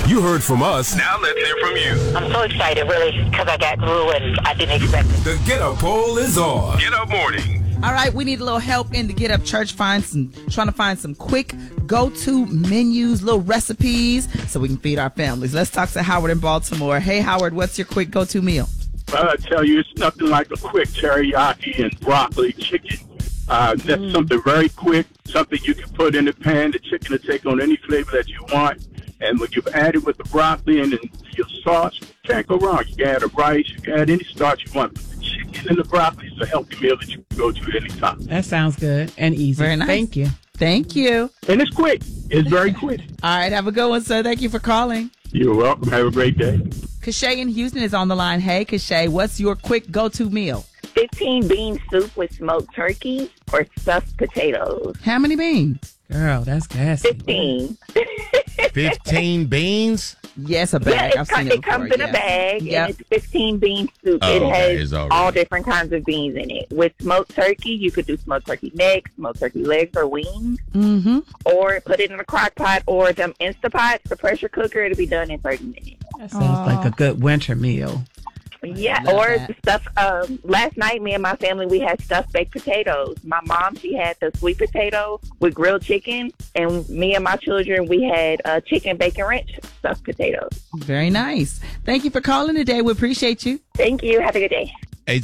You heard from us. Now let's hear from you. I'm so excited, really, because I got through and I didn't expect it. The Get Up poll is on. Get Up Morning. All right, we need a little help in the Get Up Church trying to find some quick go-to menus, little recipes, so we can feed our families. Let's talk to Howard in Baltimore. Hey, Howard, what's your quick go-to meal? I tell you, it's nothing like a quick teriyaki and broccoli chicken. That's something very quick, something you can put in the pan. The chicken will take on any flavor that you want. And when you've added with the broccoli and then your sauce, you can't go wrong. You can add a rice, you can add any starch you want. But the chicken and the broccoli is a healthy meal that you can go to anytime. That sounds good and easy. Very nice. Thank you. Thank you. And it's quick. It's very quick. All right, have a good one, sir. Thank you for calling. You're welcome. Have a great day. Kashay in Houston is on the line. Hey, Kashay, what's your quick go-to meal? 15 bean soup with smoked turkey or stuffed potatoes. How many beans? Girl, that's gassy. 15. 15 beans? Yes, a bag. Yeah, I've seen it before. comes in a bag, Yep. and it's 15 bean soup. Oh, it okay. has It's all all right. different kinds of beans in it. With smoked turkey, you could do smoked turkey necks, smoked turkey legs or wings, or put it in a crock pot or them Instapots, the pressure cooker. It'll be done in 30 minutes. That sounds like a good winter meal. Yeah, Love or that. stuff. Last night, me and my family, we had stuffed baked potatoes. My mom, she had the sweet potato with grilled chicken, and me and my children, we had chicken bacon ranch stuffed potatoes. Very nice. Thank you for calling today. We appreciate you. Thank you. Have a good day.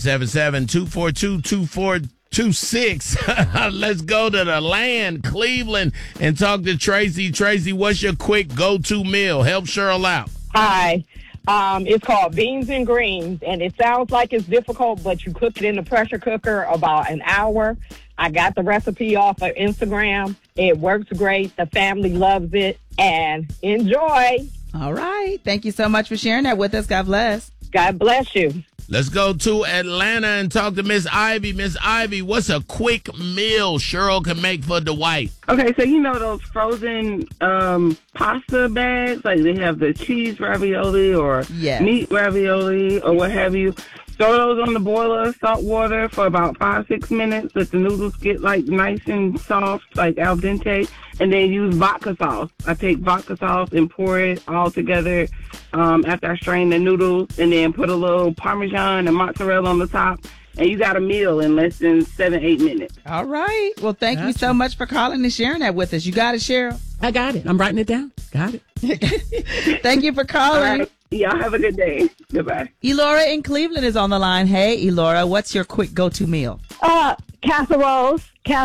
877-242-2426. Let's go to the land, Cleveland, and talk to Tracy. Tracy, what's your quick go-to meal? Help Cheryl out. Hi. It's called beans and greens, and it sounds like it's difficult, but you cook it in the pressure cooker about an hour. I got the recipe off of Instagram. It works great. The family loves it, and enjoy. All right. Thank you so much for sharing that with us. God bless. God bless you. Let's go to Atlanta and talk to Miss Ivy. Miss Ivy, what's a quick meal Cheryl can make for Dwight? Okay, so you know those frozen pasta bags? Like they have the cheese ravioli or Yes. meat ravioli or what have you. Throw those on the boiler, salt water for about 5-6 minutes. Let the noodles get like nice and soft, like al dente. And then use vodka sauce. I take vodka sauce and pour it all together after I strain the noodles. And then put a little Parmesan and mozzarella on the top. And you got a meal in less than 7-8 minutes. All right. Well, thank you so much for calling and sharing that with us. You got it, Cheryl. I got it. I'm writing it down. Got it. Thank you for calling. All right. Y'all have a good day. Goodbye. Elora in Cleveland is on the line. Hey, Elora, what's your quick go-to meal? Casseroles,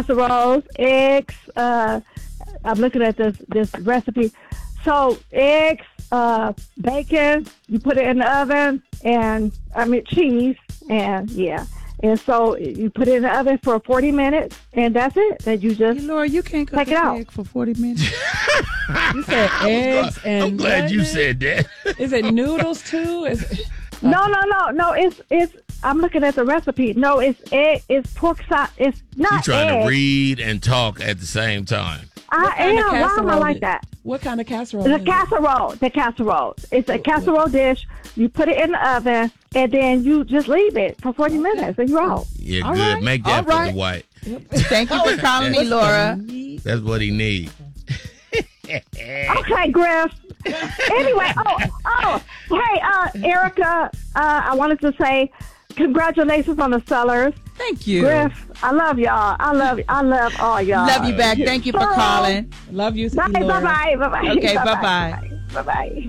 eggs. I'm looking at this recipe. So eggs, bacon, you put it in the oven, and cheese, and yeah. And so you put it in the oven for 40 minutes, and that's it. Then you just Elora, you can't cook take it out. egg for 40 minutes. You said eggs and I'm glad you said that. Is it noodles too? No. It's. I'm looking at the recipe. No, it's egg. It's pork sauce. It's not You're trying egg. to read and talk at the same time. I am. Why am I like that? What kind of casserole? It's a casserole. The casserole. It's a casserole dish. You put it in the oven, and then you just leave it for 40 minutes, and you're out. Yeah, All good. right. Make that All for right. Dwight. Thank you for calling me, Laura. That's what he needs. Okay, Griff. Anyway, hey, Erica, I wanted to say congratulations on the Sellers. Thank you. Griff, I love y'all. I love all y'all. Love you back. Thank you for calling. Love you, Bye, Laura. bye-bye. Okay, bye-bye. Bye-bye.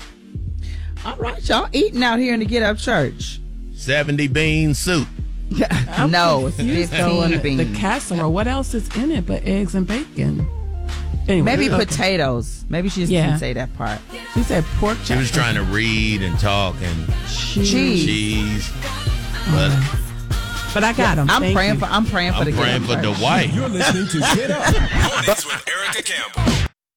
All right, y'all eating out here in the Get Up Church. 70 bean soup. No, it's Confused, though, 15 on beans. the casserole. What else is in it but eggs and bacon? Anyway, Maybe okay. potatoes. Maybe she just didn't say that part. She said pork chop. She was trying to read and talk and cheese. But I got them. I'm praying for the Get Up Church. Dwight. You're listening to Get Up. Mornings with Erica Campbell.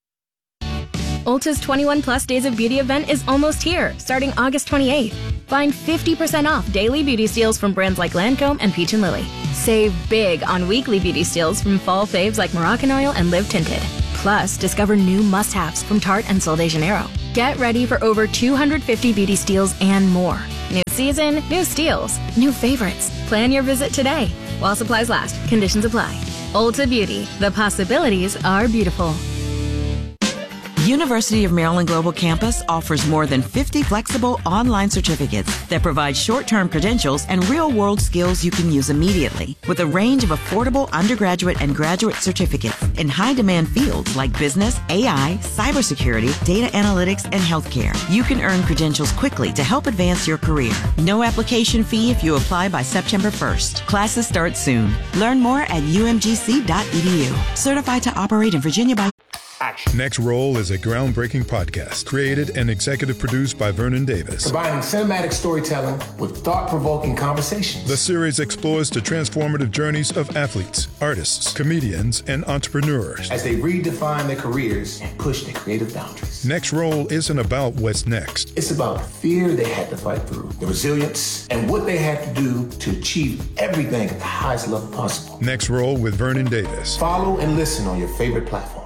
Ulta's 21 Plus Days of Beauty event is almost here, starting August 28th. Find 50% off daily beauty steals from brands like Lancome and Peach & Lily. Save big on weekly beauty steals from fall faves like Moroccan Oil and Live Tinted. Plus, discover new must-haves from Tarte and Sol de Janeiro. Get ready for over 250 beauty steals and more. New season, new steals, new favorites. Plan your visit today. While supplies last, conditions apply. Ulta Beauty, the possibilities are beautiful. University of Maryland Global Campus offers more than 50 flexible online certificates that provide short-term credentials and real-world skills you can use immediately, with a range of affordable undergraduate and graduate certificates in high-demand fields like business, AI, cybersecurity, data analytics, and healthcare. You can earn credentials quickly to help advance your career. No application fee if you apply by September 1st. Classes start soon. Learn more at umgc.edu. Certified to operate in Virginia by... Next Roll is a groundbreaking podcast created and executive produced by Vernon Davis. Combining cinematic storytelling with thought-provoking conversations. The series explores the transformative journeys of athletes, artists, comedians, and entrepreneurs as they redefine their careers and push their creative boundaries. Next Roll isn't about what's next. It's about the fear they had to fight through, the resilience, and what they had to do to achieve everything at the highest level possible. Next Roll with Vernon Davis. Follow and listen on your favorite platform.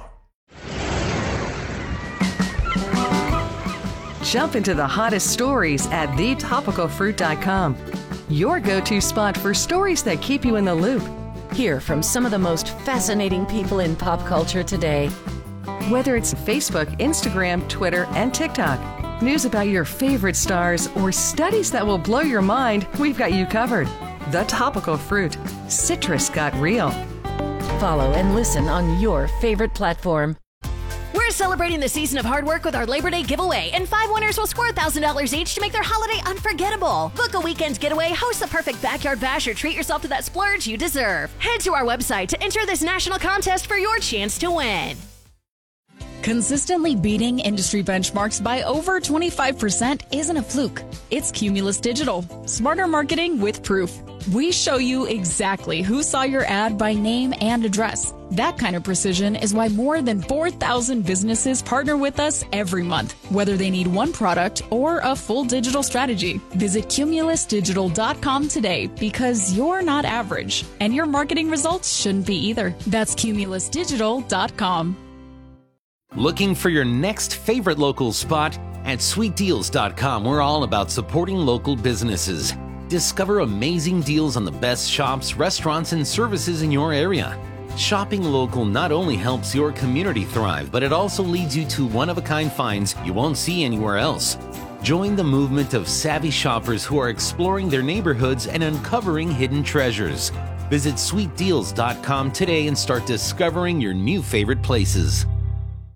Jump into the hottest stories at thetopicalfruit.com. Your go-to spot for stories that keep you in the loop. Hear from some of the most fascinating people in pop culture today. Whether it's Facebook, Instagram, Twitter, and TikTok, news about your favorite stars, or studies that will blow your mind, we've got you covered. The Topical Fruit. Citrus got real. Follow and listen on your favorite platform. We're celebrating the season of hard work with our Labor Day giveaway, and 5 winners will score $1,000 each to make their holiday unforgettable. Book a weekend getaway, host the perfect backyard bash, or treat yourself to that splurge you deserve. Head to our website to enter this national contest for your chance to win. Consistently beating industry benchmarks by over 25% isn't a fluke. It's Cumulus Digital. Smarter marketing with proof. We show you exactly who saw your ad by name and address. That kind of precision is why more than 4,000 businesses partner with us every month, whether they need one product or a full digital strategy. Visit cumulusdigital.com today, because you're not average, and your marketing results shouldn't be either. That's cumulusdigital.com. Looking for your next favorite local spot? At sweetdeals.com, we're all about supporting local businesses. Discover amazing deals on the best shops, restaurants, and services in your area. Shopping local not only helps your community thrive, but it also leads you to one-of-a-kind finds you won't see anywhere else. Join the movement of savvy shoppers who are exploring their neighborhoods and uncovering hidden treasures. Visit sweetdeals.com today and start discovering your new favorite places.